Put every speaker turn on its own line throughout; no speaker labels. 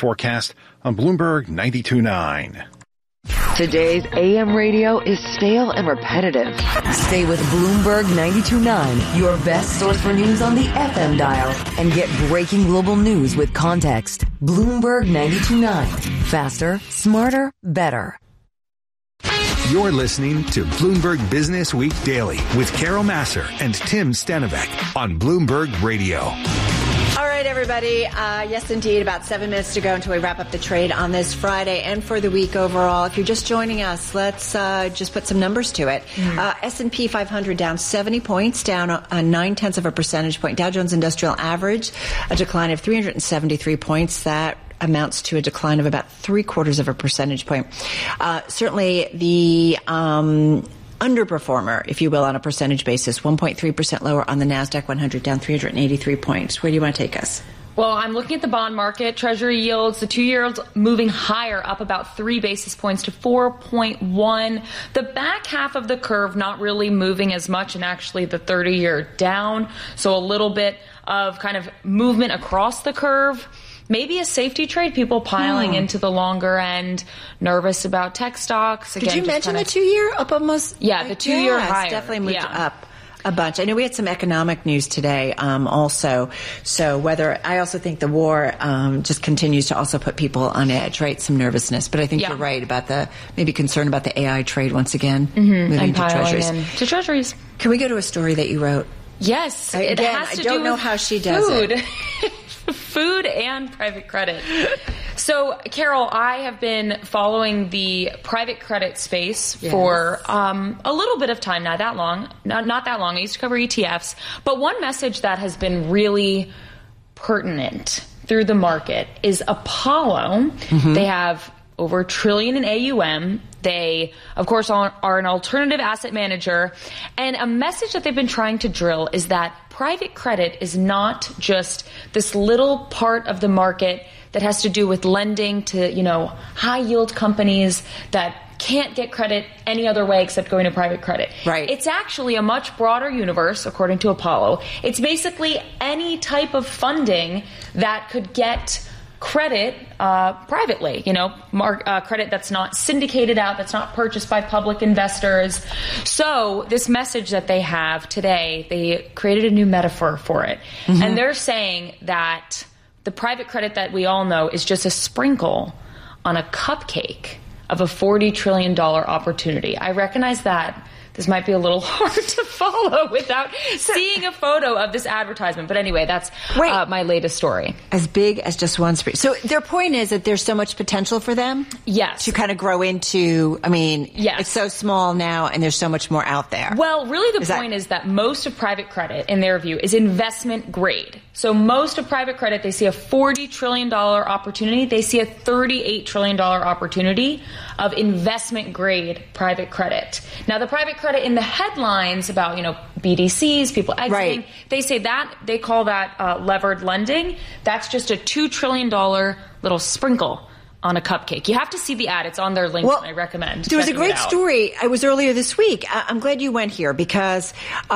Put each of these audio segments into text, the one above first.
forecast on Bloomberg 92.9.
Today's AM radio is stale and repetitive. Stay with Bloomberg 92.9, your best source for news on the FM dial, and get breaking global news with context. Bloomberg 92.9. Faster, smarter, better.
You're listening to Bloomberg Business Week Daily with Carol Massar and Tim Stenovec on Bloomberg Radio.
All right, everybody. Yes, indeed. About 7 minutes to go until we wrap up the trade on this Friday and for the week overall. If you're just joining us, let's just put some numbers to it. S&P 500 down 70 points, down 0.9 of a percentage point. Dow Jones Industrial Average, a decline of 373 points. That amounts to a decline of about 0.75 of a percentage point. Certainly the underperformer, if you will, on a percentage basis, 1.3% lower on the NASDAQ 100, down 383 points. Where do you want to take us?
Well, I'm looking at the bond market. Treasury yields, the 2-year moving higher, up about 3 basis points to 4.1. The back half of the curve not really moving as much, and actually the 30-year down. So a little bit of kind of movement across the curve. Maybe a safety trade, people piling into the longer end, nervous about tech stocks. Again,
did you mention the 2-year up almost?
Yeah, the 2-year higher.
It's definitely moved up a bunch. I know we had some economic news today also. So I also think the war just continues to also put people on edge, right? Some nervousness. But I think you're right about maybe concern about the AI trade once again moving to treasuries.
To treasuries.
Can we go to a story that you wrote?
Yes.
Again, I don't know how she does it.
Food and private credit. So, Carol, I have been following the private credit space for a little bit of time, not that long. I used to cover ETFs. But one message that has been really pertinent through the market is Apollo. They have over $1 trillion in AUM. They, of course, are an alternative asset manager. And a message that they've been trying to drill is that private credit is not just this little part of the market that has to do with lending to, high yield companies that can't get credit any other way except going to private credit.
Right.
It's actually a much broader universe, according to Apollo. It's basically any type of funding that could get credit privately, credit that's not syndicated out, that's not purchased by public investors. So this message that they have today, they created a new metaphor for it. And they're saying that the private credit that we all know is just a sprinkle on a cupcake of a $40 trillion opportunity. I recognize that this might be a little hard to follow without seeing a photo of this advertisement. But anyway, that's my latest story.
As big as just one spring. So their point is that there's so much potential for them?
Yes.
To kind of grow into, it's so small now and there's so much more out there.
Well, really the point is that most of private credit, in their view, is investment grade. So most of private credit, they see a $40 trillion opportunity. They see a $38 trillion opportunity of investment grade private credit. Now, the private credit in the headlines about, BDCs, people exiting, they say that, they call that levered lending. That's just a $2 trillion little sprinkle on a cupcake. You have to see the ad. It's on their LinkedIn.
Well,
I recommend.
There was a great story. I was earlier this week. I'm glad you went here because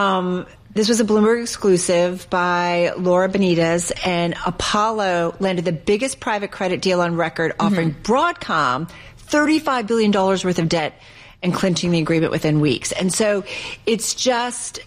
this was a Bloomberg exclusive by Laura Benitez, and Apollo landed the biggest private credit deal on record, offering Broadcom $35 billion worth of debt and clinching the agreement within weeks. And so it's just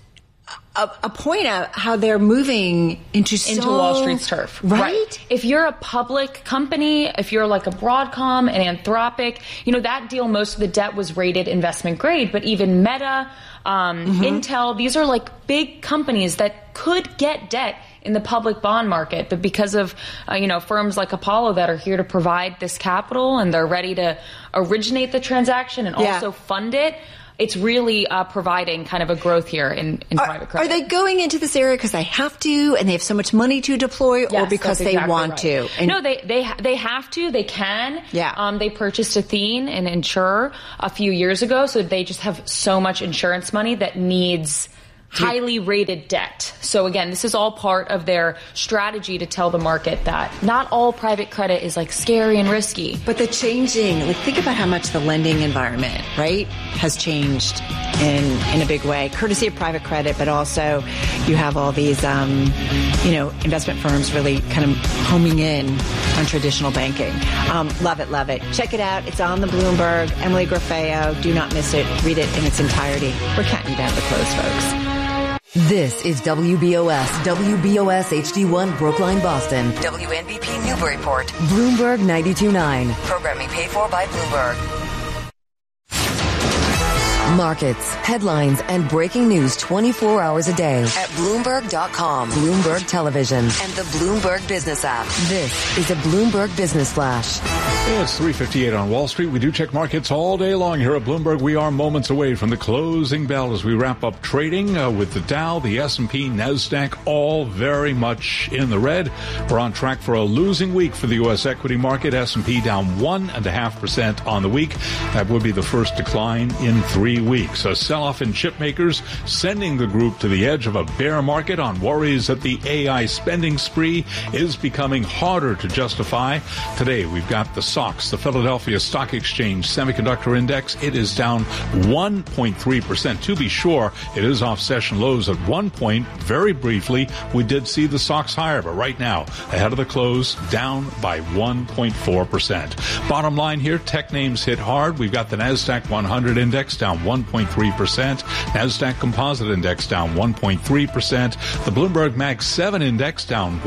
a point of how they're moving into
Wall Street's turf.
Right?
If you're a public company, if you're like a Broadcom and Anthropic, that deal, most of the debt was rated investment grade, but even Meta, Intel, these are like big companies that could get debt in the public bond market, but because of firms like Apollo that are here to provide this capital and they're ready to originate the transaction and also fund it, it's really providing kind of a growth here in private credit.
Are they going into this area because they have to and they have so much money to deploy, or because they want to?
And no, they have to. They can.
Yeah.
They purchased Athene, an insurer, a few years ago, so they just have so much insurance money that needs highly rated debt. So again, this is all part of their strategy to tell the market that not all private credit is like scary and risky.
But the changing, think about how much the lending environment, right, has changed in a big way, courtesy of private credit, but also you have all these, investment firms really kind of homing in on traditional banking. Love it, love it. Check it out. It's on the Bloomberg. Emily Grafeo. Do not miss it. Read it in its entirety. We're counting you down the close, folks.
This is WBOS HD1 Brookline, Boston. WNBP Newburyport. Bloomberg 92.9. Programming paid for by Bloomberg. Markets, headlines, and breaking news 24 hours a day at Bloomberg.com, Bloomberg Television, and the Bloomberg Business app. This is a Bloomberg Business Flash.
It's 3:58 on Wall Street. We do check markets all day long here at Bloomberg. We are moments away from the closing bell as we wrap up trading with the Dow, the S&P, NASDAQ, all very much in the red. We're on track for a losing week for the U.S. equity market. S&P down 1.5% on the week. That would be the first decline in 3 weeks. A sell-off in chip makers sending the group to the edge of a bear market on worries that the AI spending spree is becoming harder to justify. Today, we've got the SOX, the Philadelphia Stock Exchange Semiconductor Index. It is down 1.3%. To be sure, it is off session lows at one point. Very briefly, we did see the SOX higher, but right now, ahead of the close, down by 1.4%. Bottom line here, tech names hit hard. We've got the NASDAQ 100 Index down 1.3%. NASDAQ Composite Index down 1.3%. The Bloomberg Mag 7 Index down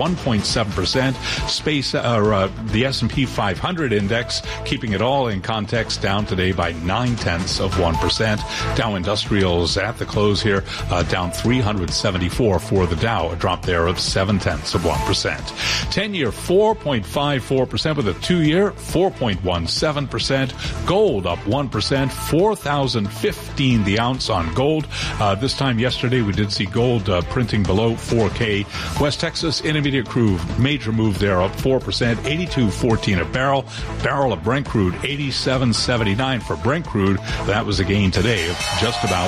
1.7%. The S&P 500 Index, keeping it all in context, down today by 0.9%. Dow Industrials at the close here, down 374 for the Dow, a drop there of 0.7%. 10-year 4.54% with a 2-year 4.17%. Gold up 1%, 4,015 the ounce on gold. This time yesterday we did see gold printing below 4K. West Texas Intermediate crude, major move there, up 4%, 82.14 a barrel. Barrel of Brent crude, 87.79 for Brent crude. That was a gain today of just about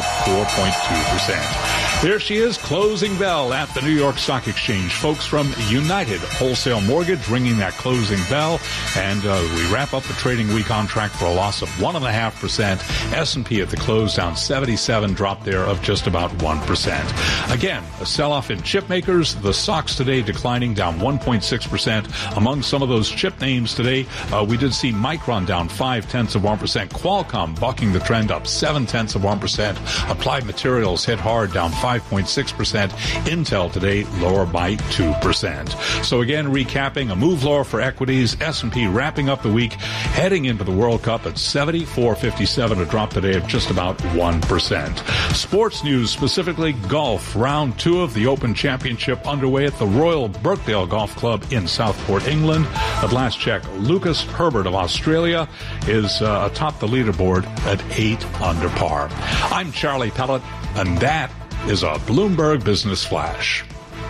4.2%. There she is, closing bell at the New York Stock Exchange. Folks from United Wholesale Mortgage ringing that closing bell. And we wrap up the trading week on track for a loss of 1.5%. S&P at the close down 77, drop there of just about 1%. Again, a sell-off in chip makers. The SOX today declining, down 1.6%. Among some of those chip names today, we did see Micron down 0.5%. Qualcomm bucking the trend, up 0.7%. Applied Materials hit hard, down 5.6%. Intel today lower by 2%. So again, recapping, a move lower for equities. S&P wrapping up the week, heading into the World Cup at 74.57, a drop today of just about 1%. Sports news, specifically golf. Round 2 of the Open Championship underway at the Royal Birkdale Golf Club in Southport, England. At last check, Lucas Herbert of Australia is atop the leaderboard at 8 under par. I'm Charlie Pellet, and that is a Bloomberg Business Flash.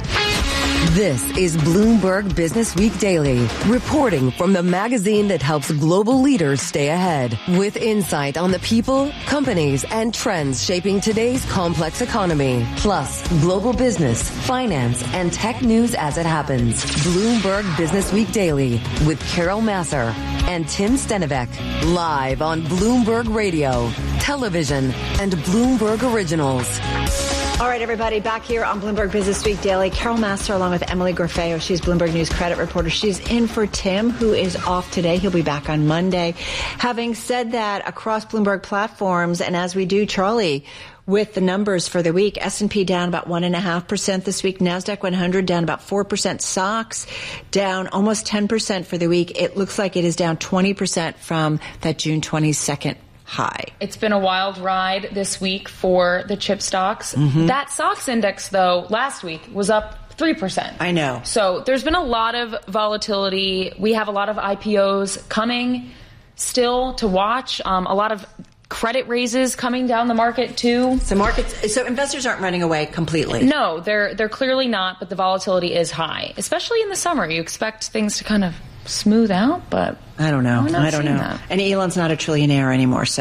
This is Bloomberg Business Week Daily, reporting from the magazine that helps global leaders stay ahead, with insight on the people, companies, and trends shaping today's complex economy, plus global business, finance, and tech news as it happens. Bloomberg Business Week Daily with Carol Massar and Tim Stenivek, live on Bloomberg Radio, television, and Bloomberg Originals.
All right, everybody, back here on Bloomberg Business Week Daily. Carol Massar along with Emily Grafeo. She's Bloomberg News credit reporter. She's in for Tim, who is off today. He'll be back on Monday. Having said that, across Bloomberg platforms, and as we do, Charlie, with the numbers for the week, S&P down about 1.5% this week. NASDAQ 100 down about 4%. SOX down almost 10% for the week. It looks like it is down 20% from that June 22nd high.
It's been a wild ride this week for the chip stocks.
Mm-hmm.
That SOX index, though, last week was up 3%.
I know.
So there's been a lot of volatility. We have a lot of IPOs coming still to watch. A lot of credit raises coming down the market too.
So investors aren't running away completely.
No, they're clearly not, but the volatility is high, especially in the summer. You expect things to kind of smooth out, but
I don't know.
I don't know.
And Elon's not a trillionaire anymore, so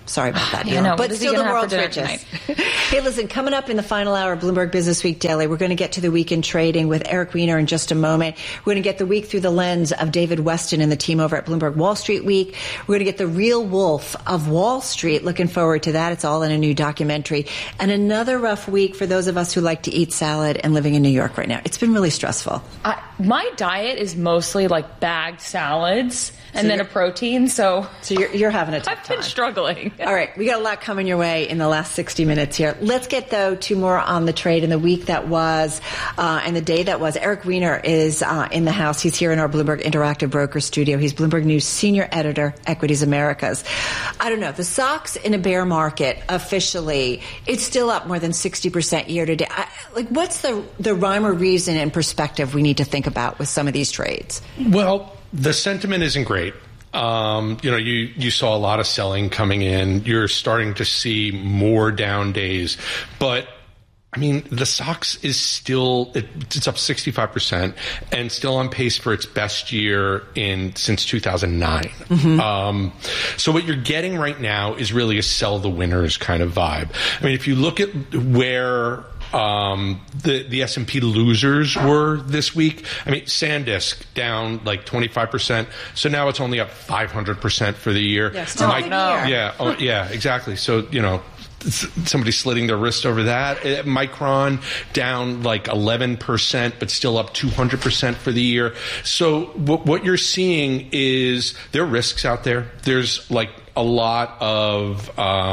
Sorry about that.
I know.
But still the world's richest. Hey, listen, coming up in the final hour of Bloomberg Business Week Daily, we're going to get to the week in trading with Eric Weiner in just a moment. We're going to get the week through the lens of David Weston and the team over at Bloomberg Wall Street Week. We're going to get the real wolf of Wall Street. Looking forward to that. It's all in a new documentary. And another rough week for those of us who like to eat salad and living in New York right now. It's been really stressful.
My diet is mostly like bagged salads and then a protein. So
you're having a tough time.
I've been struggling.
All right. We got a lot coming your way in the last 60 minutes here. Let's get, though, to more on the trade in the week that was and the day that was. Eric Weiner is in the house. He's here in our Bloomberg Interactive Broker studio. He's Bloomberg News Senior Editor, Equities Americas. I don't know. The stocks in a bear market, officially, it's still up more than 60% year to date. What's the rhyme or reason and perspective we need to think about with some of these trades?
Well, the sentiment isn't great. You saw a lot of selling coming in. You're starting to see more down days. But, I mean, the SOX is still, it's up 65% and still on pace for its best year since 2009. Mm-hmm. So what you're getting right now is really a sell the winners kind of vibe. I mean, if you look at where the S&P losers were this week. I mean, SanDisk down like 25%. So now it's only up 500% for the year.
Yeah, still a good year.
Yeah. Yeah, exactly. So, somebody slitting their wrist over that. Micron down like 11%, but still up 200% for the year. So what you're seeing is there are risks out there. There's like a lot of,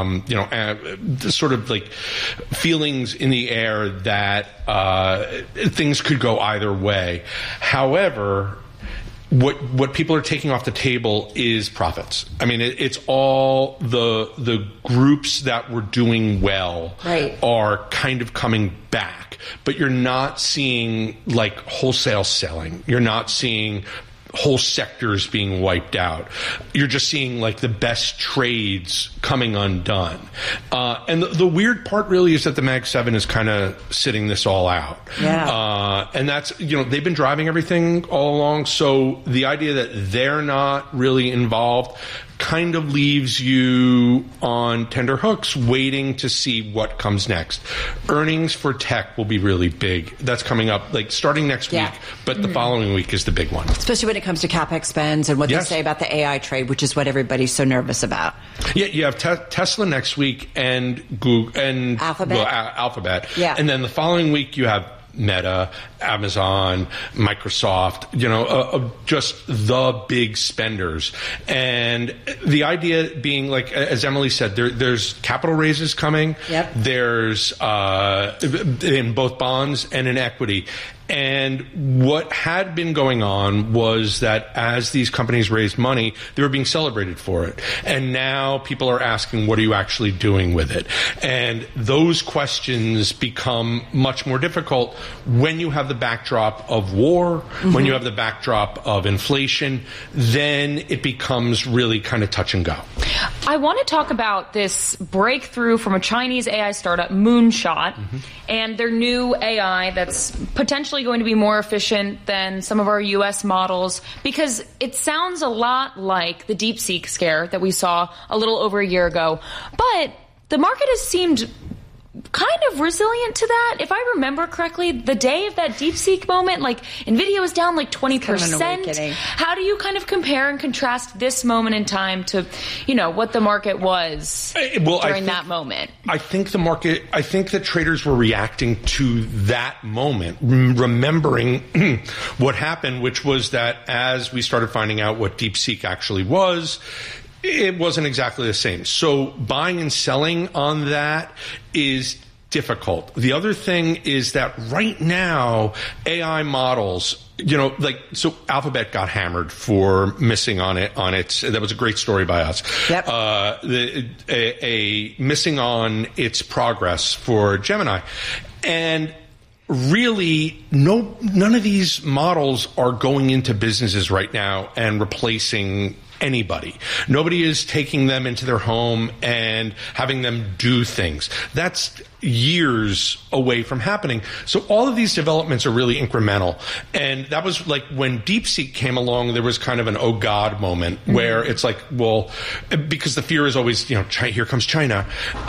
sort of like feelings in the air that things could go either way. However, what people are taking off the table is profits. I mean, it's all the groups that were doing well are kind of coming back, but you're not seeing like wholesale selling. You're not seeing whole sectors being wiped out. You're just seeing like the best trades coming undone. And the weird part really is that the Mag 7 is kind of sitting this all out.
Yeah.
And that's, they've been driving everything all along. So the idea that they're not really involved kind of leaves you on tender hooks waiting to see what comes next. Earnings for tech will be really big. That's coming up like starting next week, but the following week is the big one.
Especially when it comes to CapEx spends and what they say about the AI trade, which is what everybody's so nervous about.
Yeah, you have Tesla next week and Google and Alphabet.
Yeah.
And then the following week you have Meta, Amazon, Microsoft, just the big spenders. And the idea being, like, as Emily said, there's capital raises coming.
Yep.
There's in both bonds and in equity. And what had been going on was that as these companies raised money, they were being celebrated for it. And now people are asking, what are you actually doing with it? And those questions become much more difficult when you have the backdrop of war, when you have the backdrop of inflation. Then it becomes really kind of touch and go.
I want to talk about this breakthrough from a Chinese AI startup, Moonshot, and their new AI that's potentially going to be more efficient than some of our U.S. models, because it sounds a lot like the DeepSeek scare that we saw a little over a year ago. But the market has seemed kind of resilient to that. If I remember correctly, the day of that DeepSeek moment, like NVIDIA was down like 20%.
Kind of
How do you kind of compare and contrast this moment in time to, what the market was during that moment?
I think that traders were reacting to that moment, remembering what happened, which was that as we started finding out what DeepSeek actually was, it wasn't exactly the same. So buying and selling on that is difficult. The other thing is that right now, AI models, so Alphabet got hammered for missing on its, that was a great story by us.
Yep.
Missing on its progress for Gemini. And really, none of these models are going into businesses right now and replacing anybody. Nobody is taking them into their home and having them do things. That's years away from happening. So all of these developments are really incremental. And that was like when DeepSeek came along, there was kind of an oh God moment where it's like, well, because the fear is always, here comes China.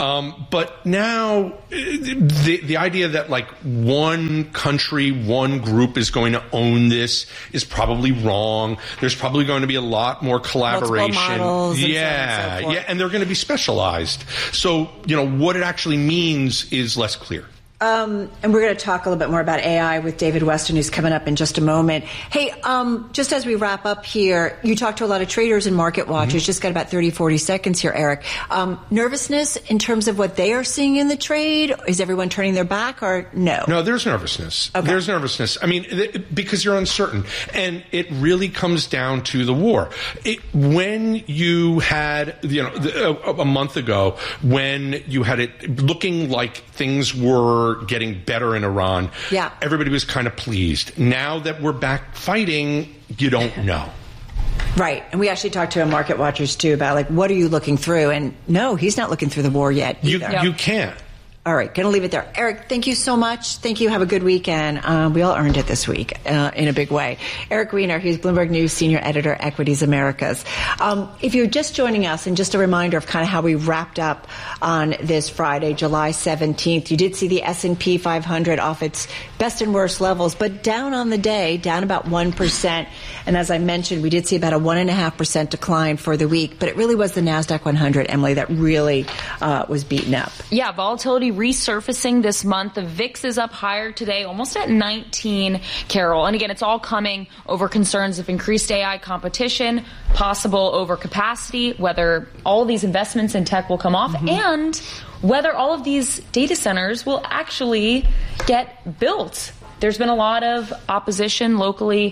But now the idea that like one country, one group is going to own this is probably wrong. There's probably going to be a lot more collaboration.
Models and
yeah.
so on.
Yeah. And they're going to be specialized. So, what it actually means is less clear.
And we're going to talk a little bit more about AI with David Weston, who's coming up in just a moment. Hey, just as we wrap up here, you talk to a lot of traders and market watchers. Just got about 30, 40 seconds here, Eric. Nervousness in terms of what they are seeing in the trade? Is everyone turning their back or no?
No, there's nervousness.
Okay.
There's nervousness. I mean, because you're uncertain. And it really comes down to the war. When you had, a month ago, when you had it looking like things were getting better in Iran, everybody was kind of pleased. Now that we're back fighting, you don't know.
Right. And we actually talked to market watchers, too, about, like, what are you looking through? And no, he's not looking through the war yet either.
You can't.
All right, going to leave it there. Eric, thank you so much. Thank you. Have a good weekend. We all earned it this week in a big way. Eric Weiner, he's Bloomberg News Senior Editor, Equities Americas. If you're just joining us, and just a reminder of kind of how we wrapped up on this Friday, July 17th, you did see the S&P 500 off its best and worst levels, but down on the day, down about 1%. And as I mentioned, we did see about a 1.5% decline for the week, but it really was the NASDAQ 100, Emily, that really was beaten up.
Yeah, volatility resurfacing this month. The VIX is up higher today, almost at 19, Carol. And again, it's all coming over concerns of increased AI competition, possible overcapacity, whether all these investments in tech will come off, and whether all of these data centers will actually get built. There's been a lot of opposition locally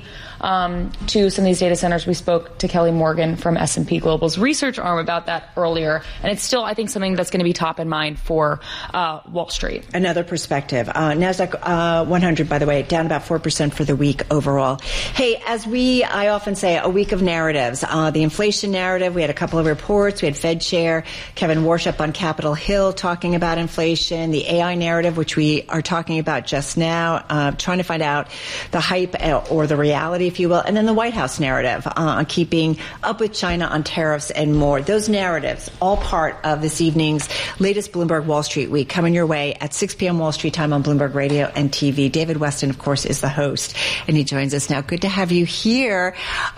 to some of these data centers. We spoke to Kelly Morgan from S&P Global's research arm about that earlier. And it's still, I think, something that's going to be top in mind for Wall Street.
Another perspective. NASDAQ 100, by the way, down about 4% for the week overall. Hey, I often say, a week of narratives. The inflation narrative, we had a couple of reports. We had Fed Chair Kevin Warsh up on Capitol Hill talking about inflation. The AI narrative, which we are talking about just now, trying to find out the hype or the reality, if you will, and then the White House narrative on keeping up with China on tariffs and more. Those narratives, all part of this evening's latest Bloomberg Wall Street Week, coming your way at 6 p.m. Wall Street time on Bloomberg Radio and TV. David Weston, of course, is the host, and he joins us now. Good to have you here.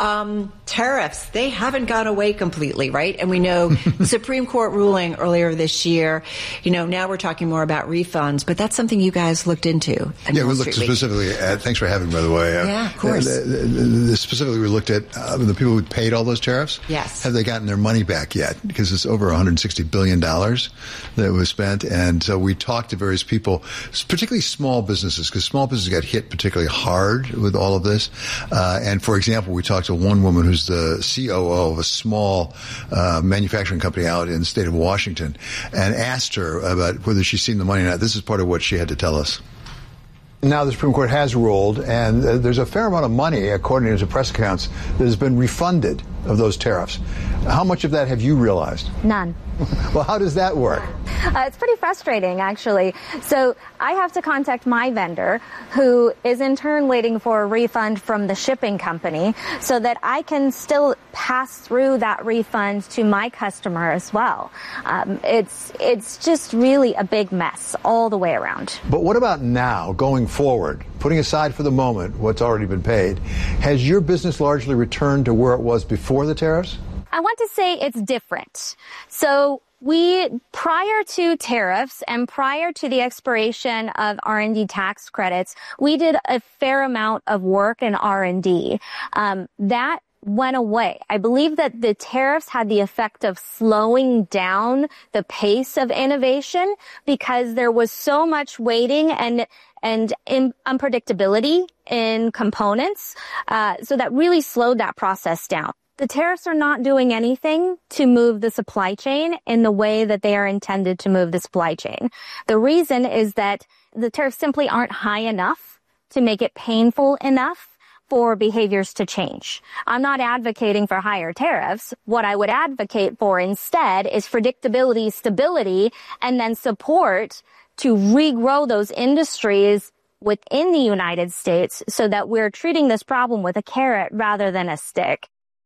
Tariffs, they haven't gone away completely, right? And we know the Supreme Court ruling earlier this year. Now we're talking more about refunds, but that's something you guys looked into.
Yeah, we looked specifically at, thanks for having me, by the way.
Yeah, of course.
Specifically, we looked at the people who paid all those tariffs.
Yes.
Have they gotten their money back yet? Because it's over $160 billion that was spent. And so we talked to various people, particularly small businesses, because small businesses got hit particularly hard with all of this. And for example, we talked to one woman who's the COO of a small manufacturing company out in the state of Washington and asked her about whether she's seen the money or not. This is part of what she had to tell us. Now the Supreme Court has ruled, and there's a fair amount of money, according to press accounts, that has been refunded of those tariffs. How much of that have you realized?
None.
Well, how does that work?
It's pretty frustrating, actually. So I have to contact my vendor, who is in turn waiting for a refund from the shipping company, so that I can still pass through that refund to my customer as well. It's just really a big mess all the way around.
But what about now, going forward? Putting aside for the moment what's already been paid, has your business largely returned to where it was before the tariffs?
I want to say it's different. So prior to tariffs and prior to the expiration of R&D tax credits, we did a fair amount of work in R&D. That went away. I believe that the tariffs had the effect of slowing down the pace of innovation because there was so much waiting and unpredictability in components. So that really slowed that process down. The tariffs are not doing anything to move the supply chain in the way that they are intended to move the supply chain. The reason is that the tariffs simply aren't high enough to make it painful enough for behaviors to change. I'm not advocating for higher tariffs. What I would advocate for instead is predictability, stability, and then support to regrow those industries within the United States so that we're treating this problem with a carrot rather than a stick.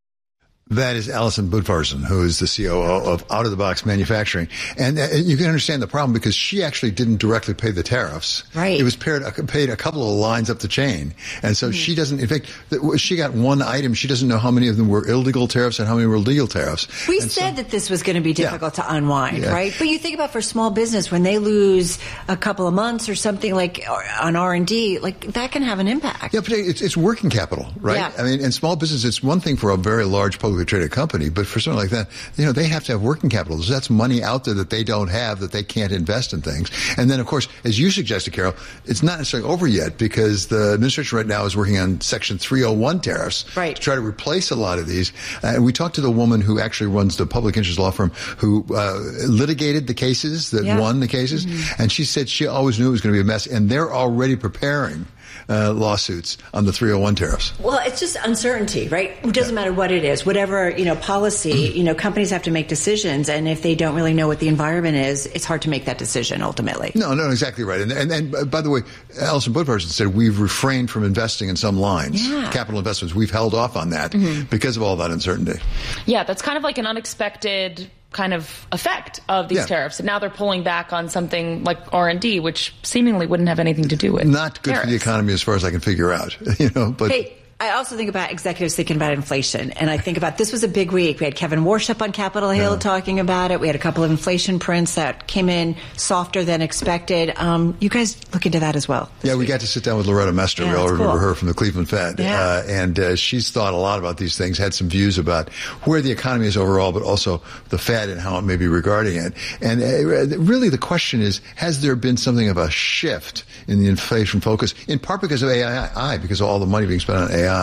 That is Alison Budvarson, who is the COO of Out of the Box Manufacturing. And you can understand the problem because she actually didn't directly pay the tariffs.
Right.
It was paid a couple of lines up the chain. And so she doesn't, in fact, she got one item. She doesn't know how many of them were illegal tariffs and how many were legal tariffs.
We said that this was going to be difficult to unwind, right? But you think about for small business, when they lose a couple of months or something like on R&D, like that can have an impact.
Yeah, but it's working capital, right?
Yeah.
I mean, in small business, it's one thing for a very large publicly traded company, but for something like that, they have to have working capital. So that's money out there that they don't have, that they can't invest in things. And then, of course, as you suggested, Carol, it's not necessarily over yet because the administration right now is working on Section 301 tariffs to try to replace a lot of these. And we talked to the woman who actually runs the public interest law firm who litigated the cases, that won the cases, and she said she always knew it was going to be a mess, and they're already preparing lawsuits on the 301 tariffs.
Well, it's just uncertainty, right? It doesn't matter what it is. Whatever, policy, companies have to make decisions. And if they don't really know what the environment is, it's hard to make that decision ultimately.
No, exactly right. And by the way, Alison Budvarson said we've refrained from investing in some lines. Yeah. Capital investments, we've held off on that because of all that uncertainty.
Yeah, that's kind of like an unexpected kind of effect of these tariffs. And now they're pulling back on something like R&D, which seemingly wouldn't have anything to do with
not good
tariffs.
For the economy as far as I can figure out. But
hey, I also think about executives thinking about inflation. And I think about this was a big week. We had Kevin Warsh up on Capitol Hill talking about it. We had a couple of inflation prints that came in softer than expected. You guys look into that as well.
Yeah, we got to sit down with Loretta Mester. We all remember her from the Cleveland Fed. Yeah. And she's thought a lot about these things, had some views about where the economy is overall, but also the Fed and how it may be regarding it. And really the question is, has there been something of a shift in the inflation focus, in part because of AI, because of all the money being spent on AI?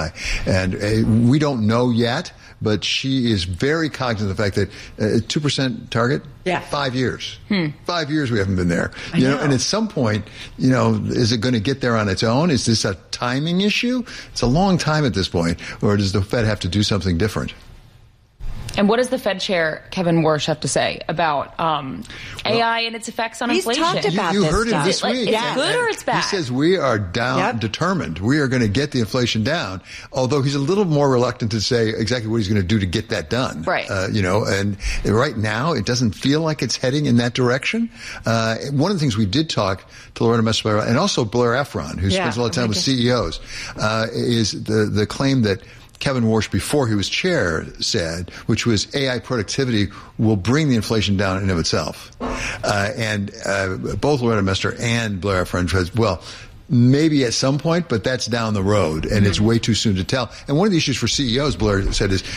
And we don't know yet, but she is very cognizant of the fact that 2% target, 5 years. 5 years we haven't been there. And at some point, is it going to get there on its own? Is this a timing issue? It's a long time at this point. Or does the Fed have to do something different?
And what does the Fed chair, Kevin Warsh, have to say about AI and its effects on inflation?
He's talked about
you
this
heard
stuff.
it this week.
It's good or it's bad?
He says we are determined. We are going to get the inflation down, although he's a little more reluctant to say exactly what he's going to do to get that done.
Right.
And right now it doesn't feel like it's heading in that direction. One of the things we did talk to Loretta Mester and also Blair Efron, who spends a lot of time with CEOs, is the claim that Kevin Warsh, before he was chair, said, which was AI productivity will bring the inflation down in and of itself. And both Loretta Mester and Blair Efron said, well, maybe at some point, but that's down the road, and it's way too soon to tell. And one of the issues for CEOs, Blair said, is,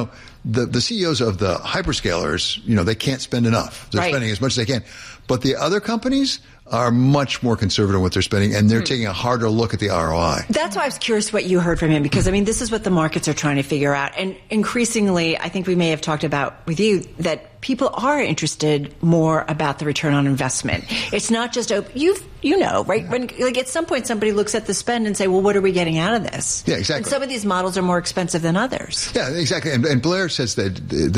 the CEOs of the hyperscalers, they can't spend enough. They're spending as much as they can. But the other companies are much more conservative in what they're spending, and they're taking a harder look at the ROI.
That's why I was curious what you heard from him, because, this is what the markets are trying to figure out. And increasingly, I think we may have talked about with you that people are interested more about the return on investment. It's not just, right? When, at some point, somebody looks at the spend and say, well, what are we getting out of this?
Yeah, exactly.
And some of these models are more expensive than others.
Yeah, exactly. And Blair says that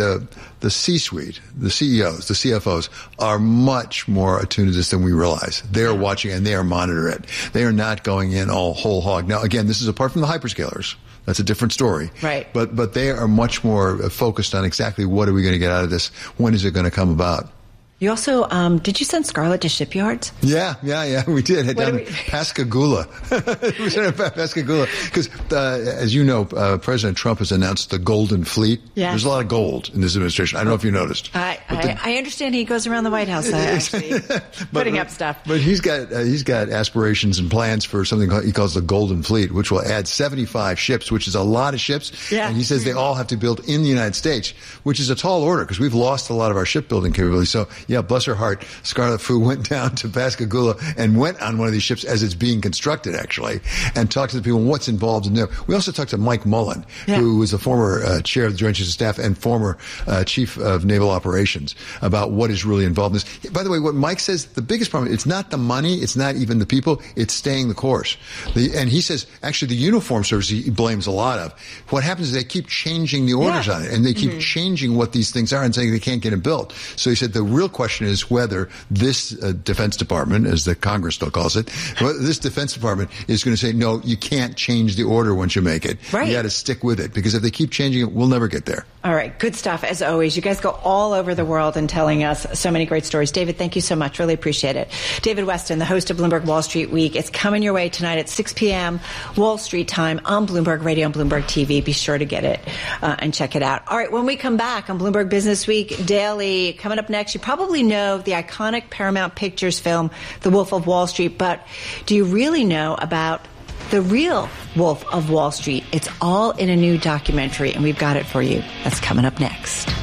the C-suite, the CEOs, the CFOs are much more attuned to this than we realize. They are watching and they are monitoring it. They are not going in all whole hog. Now, again, this is apart from the hyperscalers. That's a different story.
Right.
But they are much more focused on exactly what are we going to get out of this? When is it going to come about?
You also, did you send Scarlett to shipyards?
Yeah, we did. Down in Pascagoula. We sent her to Pascagoula. Because, as you know, President Trump has announced the Golden Fleet. Yeah. There's a lot of gold in this administration. I don't know if you noticed.
I understand he goes around the White House actually putting up stuff.
But he's got aspirations and plans for something he calls the Golden Fleet, which will add 75 ships, which is a lot of ships. Yeah. And he says they all have to build in the United States, which is a tall order because we've lost a lot of our shipbuilding capability. So yeah, bless her heart, Scarlet Fu went down to Pascagoula and went on one of these ships as it's being constructed, actually, and talked to the people what's involved in there. We also talked to Mike Mullen, who was the former chair of the Joint Chiefs of Staff and former chief of naval operations, about what is really involved in this. By the way, what Mike says, the biggest problem, it's not the money, it's not even the people, it's staying the course. And he says, actually, the uniform service he blames a lot of. What happens is they keep changing the orders on it, and they keep changing what these things are and saying they can't get it built. So he said the real question is whether this Defense Department, as the Congress still calls it, this Defense Department is going to say, no, you can't change the order once you make it.
Right.
You got to stick with it, because if they keep changing it, we'll never get there.
All right. Good stuff, as always. You guys go all over the world and telling us so many great stories. David, thank you so much. Really appreciate it. David Weston, the host of Bloomberg Wall Street Week. It's coming your way tonight at 6 p.m. Wall Street time on Bloomberg Radio and Bloomberg TV. Be sure to get it and check it out. All right. When we come back on Bloomberg Business Week Daily, coming up next, you probably know the iconic Paramount Pictures film, The Wolf of Wall Street, but do you really know about the real Wolf of Wall Street? It's all in a new documentary, and we've got it for you. That's coming up next.